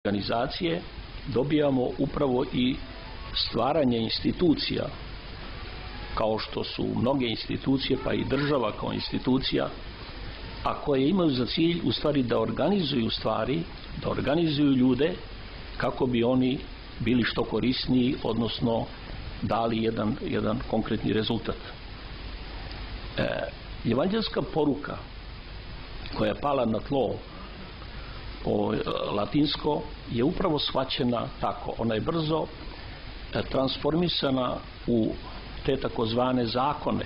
organizacije dobijamo upravo i stvaranje institucija, kao što su mnoge institucije, pa i država kao institucija, a koje imaju za cilj u stvari da organizuju stvari, da organizuju ljude kako bi oni bili što korisniji, odnosno dali jedan konkretni rezultat. Evanđelska poruka koja je pala na tlo latinsko je upravo shvaćena tako. Ona je brzo transformisana u te takozvane zakone,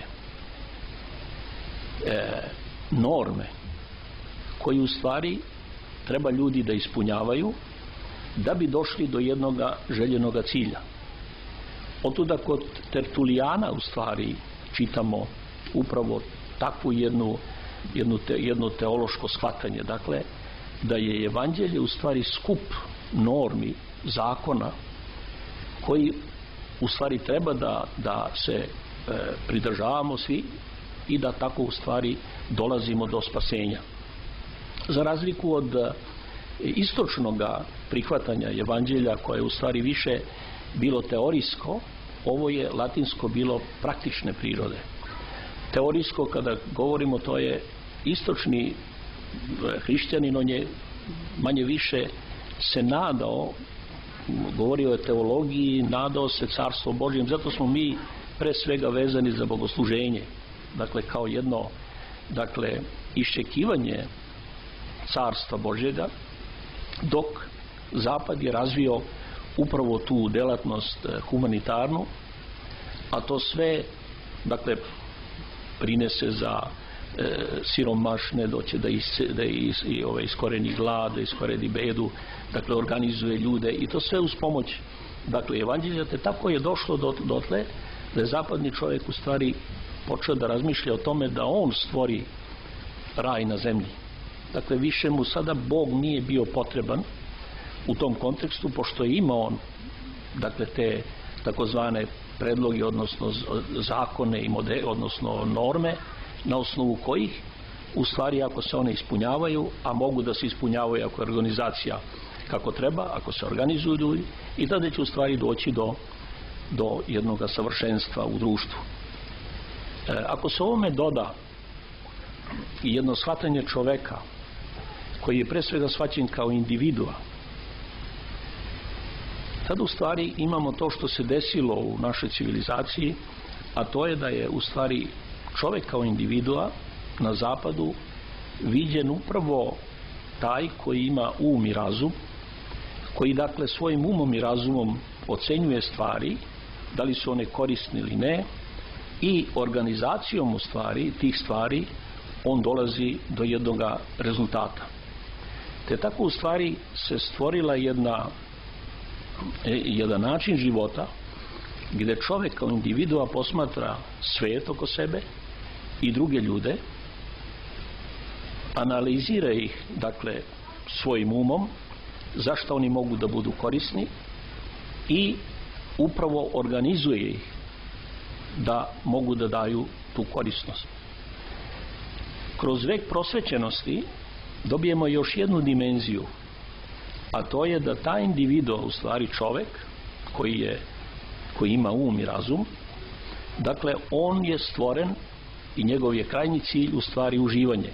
norme koji u stvari treba ljudi da ispunjavaju da bi došli do jednoga željenoga cilja. Otuda kod Tertulijana u stvari čitamo upravo takvu jedno teološko shvatanje, dakle da je evanđelje u stvari skup normi, zakona koji u stvari treba da se pridržavamo svi i da tako u stvari dolazimo do spasenja. Za razliku od istočnog prihvatanja evanđelja koje je u stvari više bilo teorijsko, ovo je latinsko bilo praktične prirode. Teorijsko, kada govorimo, to je istočni hrišćanin, on je manje više se nadao, govorio o teologiji, nadao se Carstvo Božjem, zato smo mi pre svega vezani za bogosluženje, dakle kao jedno iščekivanje Carstva Božjega, dok Zapad je razvio upravo tu delatnost humanitarnu, a to sve prinese za siromašne, doće da iskoreni glad, da iskoreni bedu, organizuje ljude i to sve uz pomoć evanđelja. Te tako je došlo dotle da je zapadni čovjek u stvari počeo da razmišlja o tome da on stvori raj na zemlji. Dakle, više mu sada Bog nije bio potreban u tom kontekstu, pošto je imao on te takozvane predloge, odnosno zakone, odnosno norme, na osnovu kojih u stvari ako se one ispunjavaju, a mogu da se ispunjavaju ako je organizacija kako treba, ako se organizuju ljudi, i tada će u stvari doći do jednog savršenstva u društvu. Ako se ovome doda i jedno shvatanje čoveka koji je pre svega shvaćen kao individua, tada u stvari imamo to što se desilo u našoj civilizaciji, a to je da je u stvari čovjek kao individua na zapadu viđen upravo taj koji ima um i razum, koji dakle svojim umom i razumom ocenjuje stvari, da li su one korisne ili ne, i organizacijom u stvari tih stvari on dolazi do jednog rezultata. Te tako u stvari se stvorila jedan način života gdje čovjek kao individua posmatra svijet oko sebe i druge ljude, analizira ih svojim umom, zašto oni mogu da budu korisni, i upravo organizuje ih da mogu da daju tu korisnost. Kroz vek prosvećenosti dobijemo još jednu dimenziju, a to je da taj individu, u stvari čovjek koji ima um i razum, dakle on je stvoren i njegov je krajnji cilj u stvari uživanje.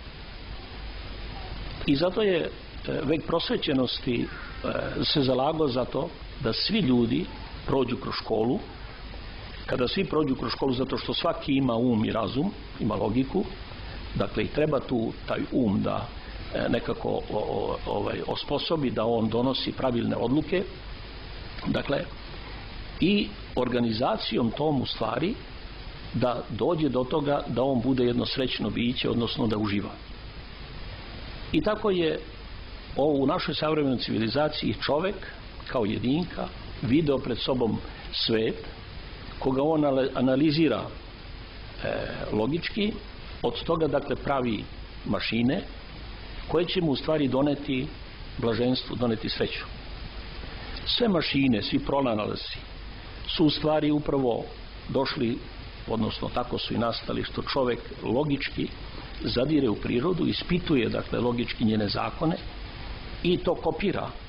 I zato je vek prosvećenosti se zalagao za to da svi ljudi prođu kroz školu. Kada svi prođu kroz školu, zato što svaki ima um i razum, ima logiku, dakle i treba taj um da nekako osposobi da on donosi pravilne odluke, dakle i organizacijom tom u stvari da dođe do toga da on bude jedno srećno biće, odnosno da uživa. I tako je u našoj savremenoj civilizaciji čovjek kao jedinka video pred sobom svet koga on analizira logički, od toga dakle pravi mašine koje će mu u stvari doneti blaženstvo, doneti sreću. Sve mašine, svi pronalazi su u stvari upravo došli, odnosno tako su i nastali, što čovjek logički zadire u prirodu, ispituje dakle logički njene zakone i to kopira